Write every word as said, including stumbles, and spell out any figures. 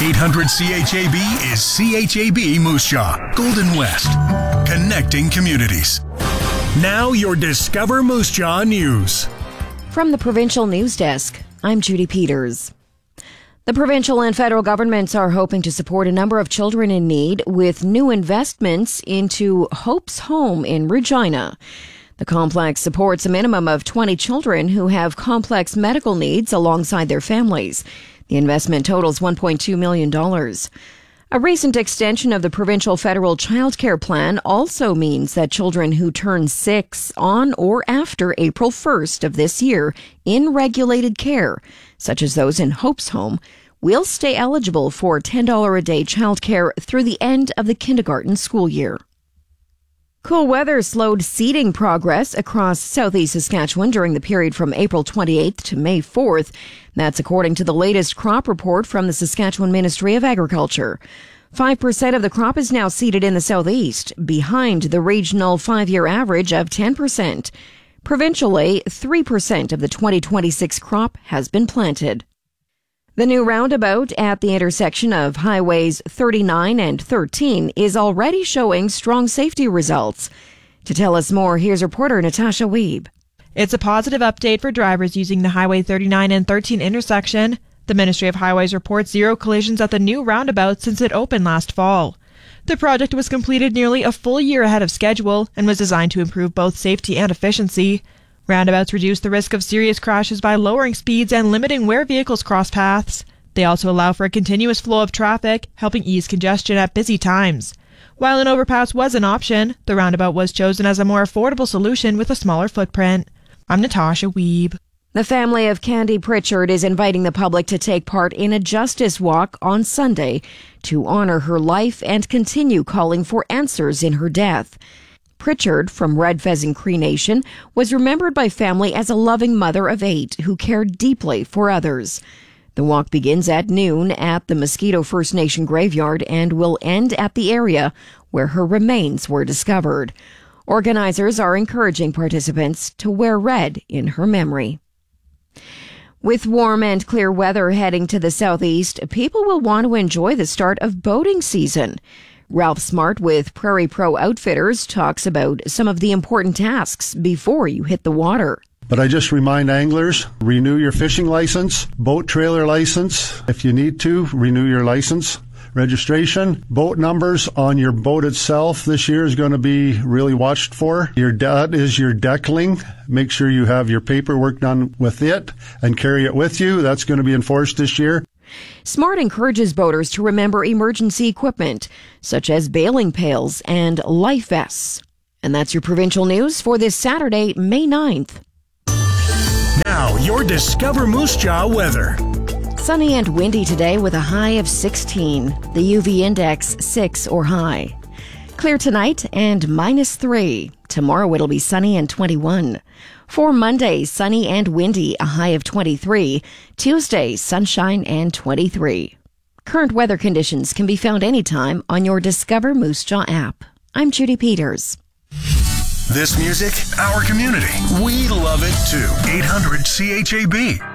eight hundred C H A B is C H A B Moose Jaw, Golden West, connecting communities. Now your Discover Moose Jaw News. From the Provincial News Desk, I'm Judy Peters. The provincial and federal governments are hoping to support a number of children in need with new investments into Hope's Home in Regina. The complex supports a minimum of twenty children who have complex medical needs alongside their families. The investment totals one point two million dollars. A recent extension of the provincial federal childcare plan also means that children who turn six on or after April first of this year in regulated care, such as those in Hope's Home, will stay eligible for ten dollars a day childcare through the end of the kindergarten school year. Cool weather slowed seeding progress across southeast Saskatchewan during the period from April twenty-eighth to May fourth. That's according to the latest crop report from the Saskatchewan Ministry of Agriculture. five percent of the crop is now seeded in the southeast, behind the regional five-year average of ten percent. Provincially, three percent of the twenty twenty-six crop has been planted. The new roundabout at the intersection of highways thirty-nine and thirteen is already showing strong safety results. To tell us more, here's reporter Natasha Weeb. It's a positive update for drivers using the Highway thirty-nine and thirteen intersection. The Ministry of Highways reports zero collisions at the new roundabout since it opened last fall. The project was completed nearly a full year ahead of schedule and was designed to improve both safety and efficiency. Roundabouts reduce the risk of serious crashes by lowering speeds and limiting where vehicles cross paths. They also allow for a continuous flow of traffic, helping ease congestion at busy times. While an overpass was an option, the roundabout was chosen as a more affordable solution with a smaller footprint. I'm Natasha Weeb. The family of Candy Pritchard is inviting the public to take part in a justice walk on Sunday to honor her life and continue calling for answers in her death. Pritchard, from Red Pheasant Cree Nation, was remembered by family as a loving mother of eight who cared deeply for others. The walk begins at noon at the Mosquito First Nation graveyard and will end at the area where her remains were discovered. Organizers are encouraging participants to wear red in her memory. With warm and clear weather heading to the southeast, people will want to enjoy the start of boating season. Ralph Smart with Prairie Pro Outfitters talks about some of the important tasks before you hit the water. But I just remind anglers, renew your fishing license, boat trailer license. If you need to, renew your license. Registration, boat numbers on your boat itself this year is going to be really watched for. Your that is your deckling. Make sure you have your paperwork done with it and carry it with you. That's going to be enforced this year. Smart encourages boaters to remember emergency equipment, such as bailing pails and life vests. And that's your provincial news for this Saturday, May ninth. Now, your Discover Moose Jaw weather. Sunny and windy today with a high of sixteen. The U V index six or high. Clear tonight and minus three. Tomorrow it'll be sunny and twenty-one. For Monday, sunny and windy, a high of twenty-three. Tuesday, sunshine and twenty-three. Current weather conditions can be found anytime on your Discover Moose Jaw app. I'm Judy Peters. This music, our community. We love it too. eight hundred C H A B.